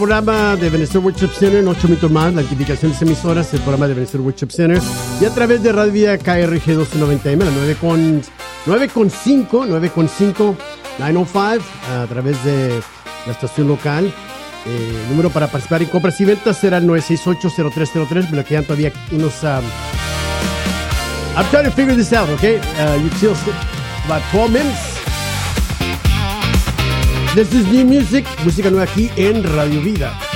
programa de Venezuela Worship Center en 8 minutos más, la identificación de las emisoras, el programa de Venezuela Worship Center, y a través de Radio Vida KRG 1290M, a 9.5, 905, a través de la estación local. El número para participar en compras y ventas será el 968-0303, pero quedan todavía unos... I'm trying to figure this out, okay? You still about 12 minutes. This is new music, música nueva aquí en Radio Vida.